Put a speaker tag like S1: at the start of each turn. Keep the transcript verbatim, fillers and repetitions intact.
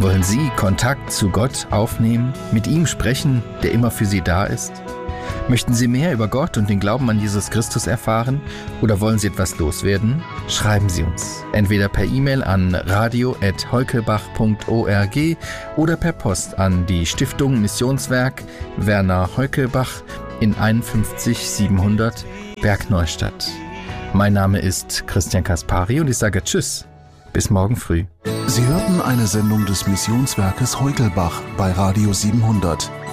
S1: Wollen Sie Kontakt zu Gott aufnehmen, mit ihm sprechen, der immer für Sie da ist? Möchten Sie mehr über Gott und den Glauben an Jesus Christus erfahren oder wollen Sie etwas loswerden? Schreiben Sie uns, entweder per E-Mail an radio at heukelbach punkt org oder per Post an die Stiftung Missionswerk Werner Heukelbach in einundfünfzig siebenhundert Bergneustadt. Mein Name ist Christian Kaspari und ich sage Tschüss, bis morgen früh.
S2: Sie hörten eine Sendung des Missionswerkes Heukelbach bei Radio siebenhundert.